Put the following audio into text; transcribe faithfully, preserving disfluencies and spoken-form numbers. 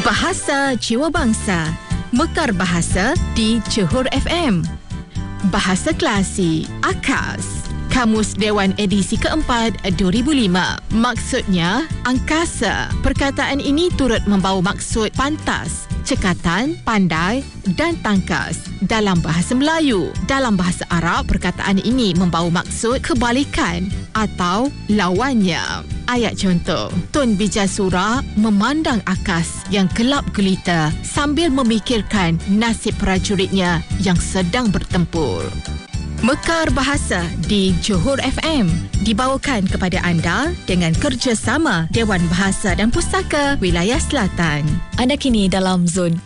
Bahasa Jiwa Bangsa, Mekar Bahasa di Johor F M. Bahasa Klasik, AKAS. Kamus Dewan edisi keempat dua ribu lima. Maksudnya, angkasa. Perkataan ini turut membawa maksud pantas, cekatan, pandai dan tangkas dalam bahasa Melayu. Dalam bahasa Arab, perkataan ini membawa maksud kebalikan atau lawannya. Ayat contoh, Tun Bijasura memandang AKAS yang gelap gulita sambil memikirkan nasib prajuritnya yang sedang bertempur. Mekar Bahasa di Johor F M dibawakan kepada anda dengan kerjasama Dewan Bahasa dan Pustaka Wilayah Selatan. Anda kini dalam zon